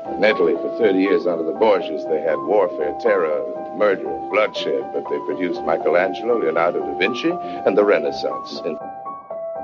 In Italy, for 30 years under the Borgias, they had warfare, terror, murder, bloodshed, but they produced Michelangelo, Leonardo da Vinci, and the Renaissance.